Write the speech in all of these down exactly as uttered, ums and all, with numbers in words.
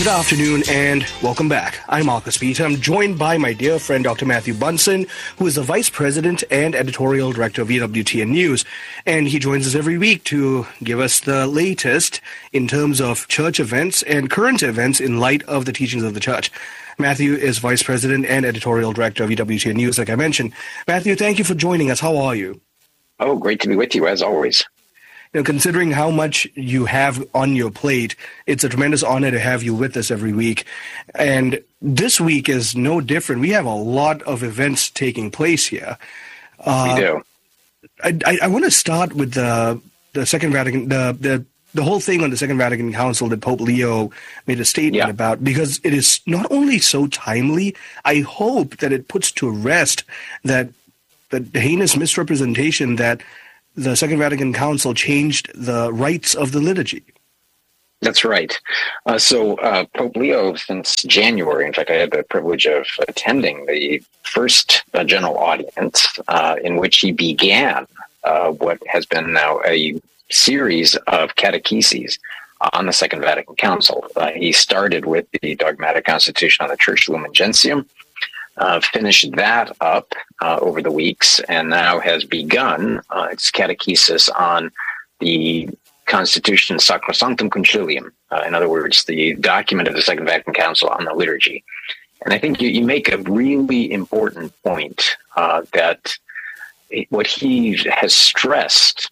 Good afternoon and welcome back. I'm Marcus Peter. I'm joined by my dear friend Doctor Matthew Bunson, who is the Vice President and Editorial Director of E W T N News. And he joins us every week to give us the latest in terms of church events and current events in light of the teachings of the church. Matthew is Vice President and Editorial Director of E W T N News, like I mentioned. Matthew, thank you for joining us. How are you? Oh, great to be with you, as always. You know, considering how much you have on your plate, it's a tremendous honor to have you with us every week. And this week is no different. We have a lot of events taking place here. Uh, we do. I, I, I want to start with the the Second Vatican, the the the whole thing on the Second Vatican Council that Pope Leo made a statement yeah. about, because it is not only so timely, I hope that it puts to rest that the heinous misrepresentation that the Second Vatican Council changed the rites of the liturgy. That's right. Uh, so uh, Pope Leo, since January, in fact, I had the privilege of attending the first uh, general audience uh, in which he began uh, what has been now a series of catecheses on the Second Vatican Council. Uh, he started with the dogmatic constitution on the Church Lumen Gentium, Uh, finished that up uh, over the weeks, and now has begun uh, its catechesis on the Constitution Sacrosanctum Concilium. Uh, in other words, the document of the Second Vatican Council on the liturgy. And I think you, you make a really important point uh, that it, what he has stressed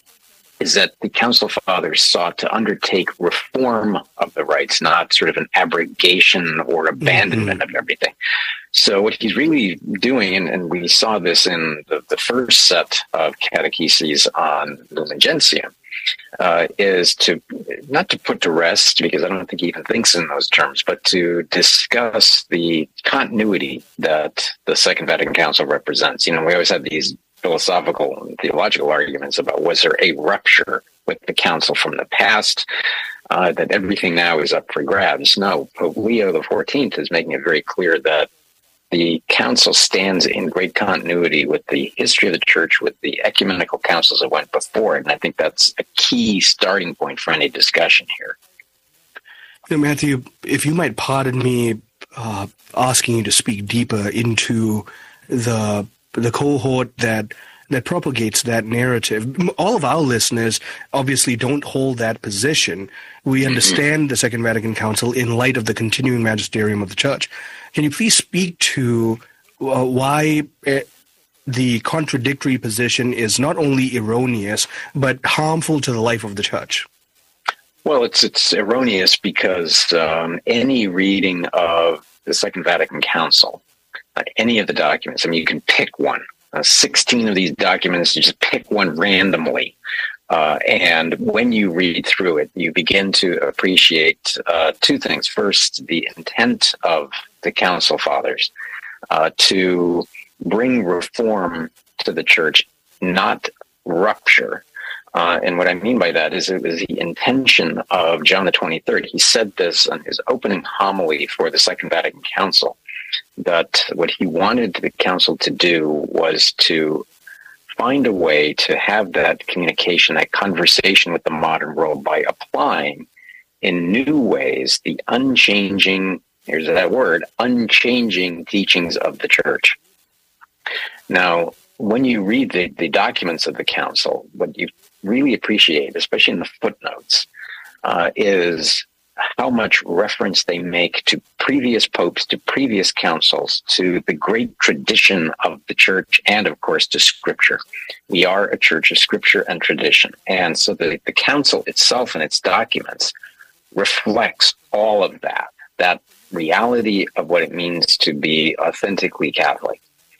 is that the Council Fathers sought to undertake reform of the rites, not sort of an abrogation or abandonment mm-hmm. of everything. So what he's really doing, and, and we saw this in the, the first set of catecheses on Lumen Gentium, uh, is to not to put to rest, because I don't think he even thinks in those terms, but to discuss the continuity that the Second Vatican Council represents. You know, we always have these philosophical and theological arguments about, was there a rupture with the council from the past, uh, that everything now is up for grabs? No, Pope Leo the fourteenth is making it very clear that the council stands in great continuity with the history of the church, with the ecumenical councils that went before it. And I think that's a key starting point for any discussion here. You know, Matthew, if you might pardon me uh, asking you to speak deeper into the the cohort that that propagates that narrative. All of our listeners obviously don't hold that position. We understand the Second Vatican Council in light of the continuing magisterium of the Church. Can you please speak to uh, why uh, the contradictory position is not only erroneous, but harmful to the life of the Church? Well, it's it's erroneous because um, any reading of the Second Vatican Council, uh, any of the documents, I mean, you can pick one. Uh, sixteen of these documents, you just pick one randomly. Uh, and when you read through it, you begin to appreciate uh, two things. First, the intent of the Council Fathers uh, to bring reform to the Church, not rupture. Uh, and what I mean by that is it was the intention of John the twenty-third. He said this in his opening homily for the Second Vatican Council, that what he wanted the council to do was to find a way to have that communication, that conversation with the modern world by applying in new ways the unchanging, here's that word, unchanging teachings of the church. Now, when you read the, the documents of the council, what you really appreciate, especially in the footnotes, uh, is how much reference they make to previous popes, to previous councils, to the great tradition of the church, and of course to scripture. We are a church of scripture and tradition. And so the, the council itself and its documents reflects all of that, that reality of what it means to be authentically Catholic.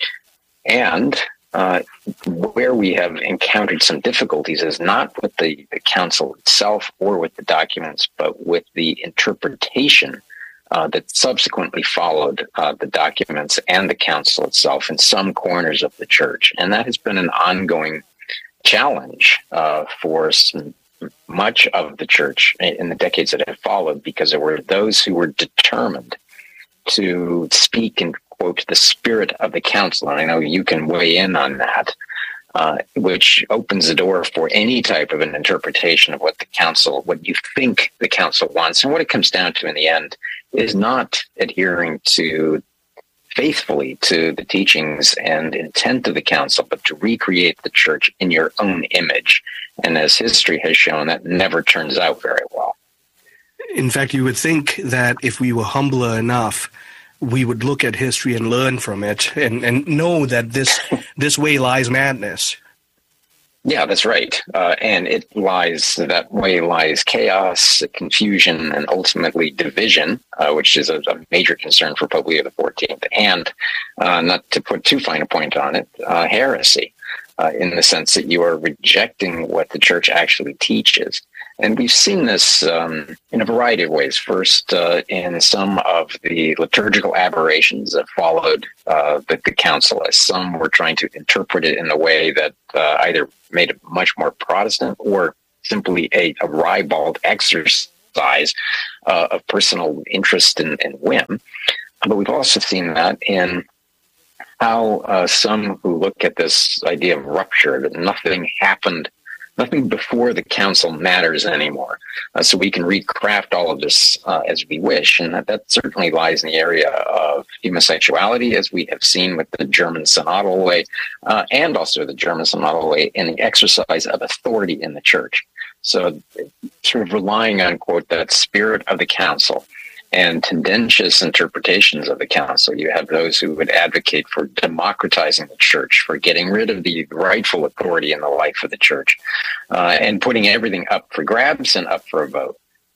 And Uh, where we have encountered some difficulties is not with the, the council itself or with the documents, but with the interpretation uh, that subsequently followed uh, the documents and the council itself in some corners of the church. And that has been an ongoing challenge uh, for some, much of the church in the decades that have followed, because there were those who were determined to speak in, quote, the spirit of the council. And I know you can weigh in on that. uh, which opens the door for any type of an interpretation of what the council, what you think the council wants. And what it comes down to in the end is not adhering to faithfully to the teachings and intent of the council, but to recreate the church in your own image. And as history has shown, that never turns out very well. In fact, you would think that if we were humbler enough, we would look at history and learn from it and, and know that this this way lies madness. Yeah, that's right. Uh, and it lies, that way lies chaos, confusion, and ultimately division, uh, which is a, a major concern for Pope Leo the fourteenth. And uh, not to put too fine a point on it, uh, heresy, uh, in the sense that you are rejecting what the church actually teaches. And we've seen this um, in a variety of ways. First, uh, in some of the liturgical aberrations that followed uh, the, the council, as some were trying to interpret it in a way that uh, either made it much more Protestant or simply a, a ribald exercise uh, of personal interest and, and whim. But we've also seen that in how uh, some who look at this idea of rupture, that nothing happened, nothing before the council matters anymore. Uh, so we can recraft all of this uh, as we wish. And that, that certainly lies in the area of homosexuality, as we have seen with the German synodal way, uh, and also the German synodal way in the exercise of authority in the church. So sort of relying on, quote, that spirit of the council and tendentious interpretations of the council. You have those who would advocate for democratizing the church, for getting rid of the rightful authority in the life of the church, uh, and putting everything up for grabs and up for a vote.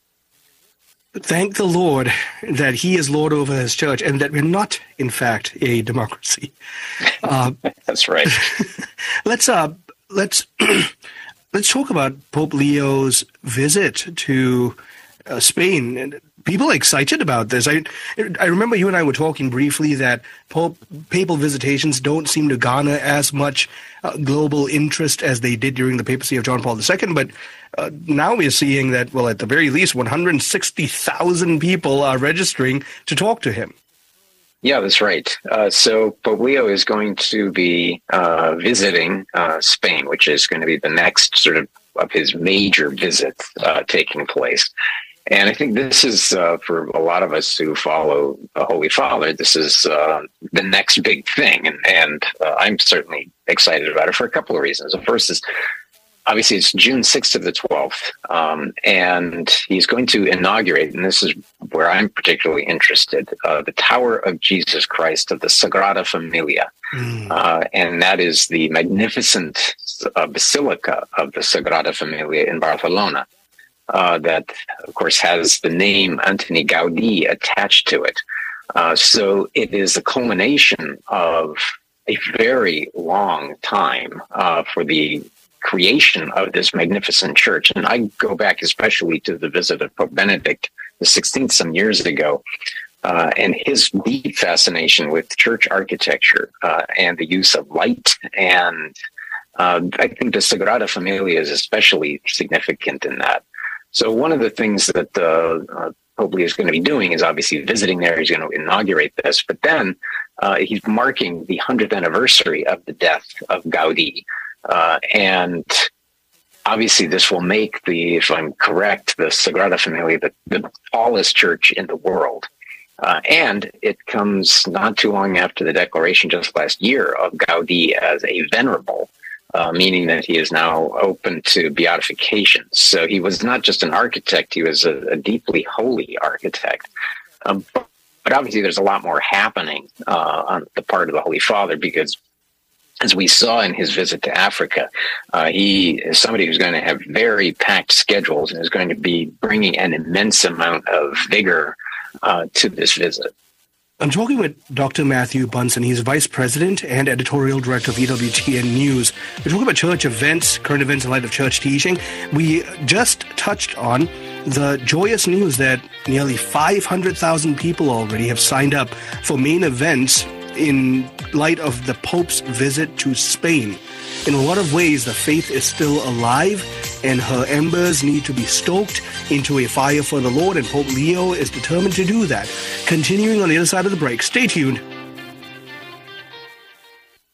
Thank the Lord that he is Lord over his church and that we're not, in fact, a democracy. Uh, That's right. let's uh, let's let's talk about Pope Leo's visit to uh, Spain. And people are excited about this. I I remember you and I were talking briefly that Pope, papal visitations don't seem to garner as much uh, global interest as they did during the papacy of John Paul the Second, but uh, now we're seeing that, well, at the very least, one hundred sixty thousand people are registering to talk to him. Yeah, that's right. Uh, so Pope Leo is going to be uh, visiting uh, Spain, which is going to be the next sort of of his major visits uh, taking place. And I think this is, uh, for a lot of us who follow the Holy Father, this is uh, the next big thing. And, and uh, I'm certainly excited about it for a couple of reasons. The first is, obviously, it's June sixth to the twelfth, um, and he's going to inaugurate, and this is where I'm particularly interested, uh, the Tower of Jesus Christ of the Sagrada Familia. Mm. Uh, and that is the magnificent uh, Basilica of the Sagrada Familia in Barcelona. Uh, that, of course, has the name Antoni Gaudí attached to it. Uh, so it is a culmination of a very long time uh, for the creation of this magnificent church. And I go back especially to the visit of Pope Benedict the sixteenth some years ago, uh, and his deep fascination with church architecture uh, and the use of light. And uh, I think the Sagrada Familia is especially significant in that. So one of the things that uh, uh, Pope Leo is going to be doing is obviously visiting there. He's going to inaugurate this, but then uh, he's marking the hundredth anniversary of the death of Gaudí. Uh, and obviously this will make the, if I'm correct, the Sagrada Familia the, the tallest church in the world. Uh, and it comes not too long after the declaration just last year of Gaudí as a venerable, Uh, meaning that he is now open to beatification. So he was not just an architect, he was a, a deeply holy architect. Um, but, but obviously there's a lot more happening uh, on the part of the Holy Father, because as we saw in his visit to Africa, uh, he is somebody who's going to have very packed schedules and is going to be bringing an immense amount of vigor uh, to this visit. I'm talking with Doctor Matthew Bunson. He's Vice President and Editorial Director of E W T N News. We're talking about church events, current events in light of church teaching. We just touched on the joyous news that nearly five hundred thousand people already have signed up for main events in light of the Pope's visit to Spain. In a lot of ways, the faith is still alive, and her embers need to be stoked into a fire for the Lord, and Pope Leo is determined to do that. Continuing on the other side of the break. Stay tuned.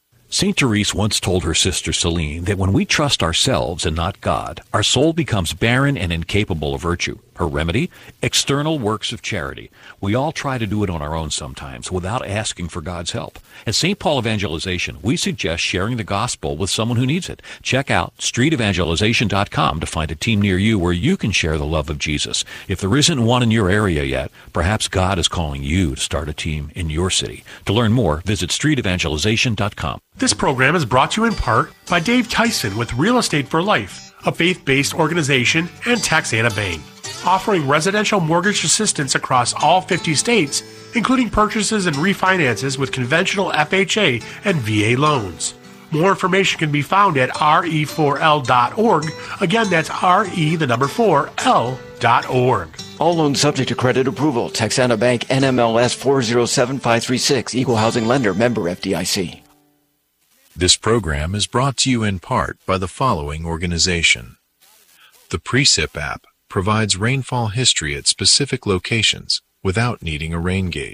Saint Therese once told her sister Celine that when we trust ourselves and not God, our soul becomes barren and incapable of virtue. Her remedy? External works of charity. We all try to do it on our own sometimes without asking for God's help. At Saint Paul Evangelization, we suggest sharing the gospel with someone who needs it. Check out street evangelization dot com to find a team near you where you can share the love of Jesus. If there isn't one in your area yet, perhaps God is calling you to start a team in your city. To learn more, visit street evangelization dot com. This program is brought to you in part by Dave Tyson with Real Estate for Life, a faith-based organization, and Texana Bank, offering residential mortgage assistance across all fifty states, including purchases and refinances with conventional F H A and V A loans. More information can be found at R E four L dot org. Again, that's R E, the number four, L dot org. All loans subject to credit approval. Texana Bank, N M L S four zero seven five three six, Equal Housing Lender, member F D I C. This program is brought to you in part by the following organization. The Precip app provides rainfall history at specific locations without needing a rain gauge.